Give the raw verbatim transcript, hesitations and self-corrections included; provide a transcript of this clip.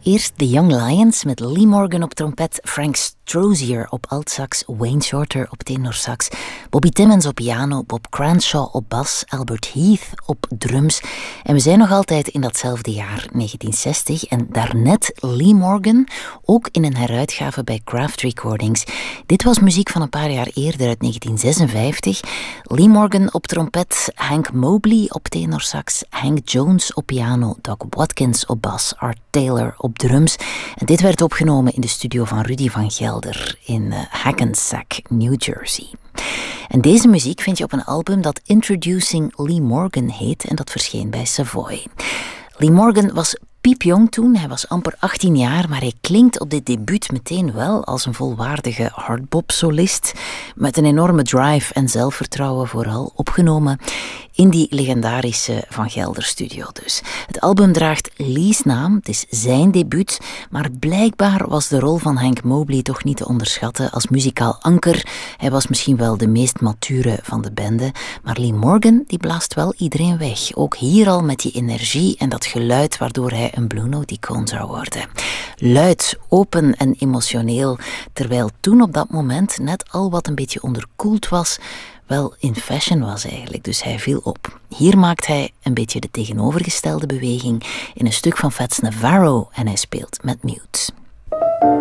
Eerst The Young Lions met Lee Morgan op trompet, Frank Strozier op altsax, Wayne Shorter op tenorsax, Bobby Timmons op piano, Bob Cranshaw op bas, Albert Heath op drums. En we zijn nog altijd in datzelfde jaar, negentien zestig, en daarnet Lee Morgan, ook in een heruitgave bij Craft Recordings. Dit was muziek van een paar jaar eerder, uit negentien zesenvijftig. Lee Morgan op trompet, Hank Mobley op tenorsax, Hank Jones op piano, Doc Watkins op bas, Art Taylor op drums. En dit werd opgenomen in de studio van Rudy van Gelder in uh, Hackensack, New Jersey. En deze muziek vind je op een album dat Introducing Lee Morgan heet en dat verscheen bij Savoy. Lee Morgan was piepjong toen, hij was amper achttien jaar, maar hij klinkt op dit debuut meteen wel als een volwaardige hardbop-solist, met een enorme drive en zelfvertrouwen vooral, opgenomen in die legendarische Van Gelder studio dus. Het album draagt Lee's naam, het is zijn debuut, maar blijkbaar was de rol van Hank Mobley toch niet te onderschatten als muzikaal anker. Hij was misschien wel de meest mature van de bende, maar Lee Morgan die blaast wel iedereen weg. Ook hier al met die energie en dat geluid waardoor hij een Blue Note-icoon zou worden. Luid, open en emotioneel, terwijl toen op dat moment net al wat een beetje onderkoeld was, wel in fashion was eigenlijk, dus hij viel op. Hier maakt hij een beetje de tegenovergestelde beweging in een stuk van Fats Navarro en hij speelt met Mute.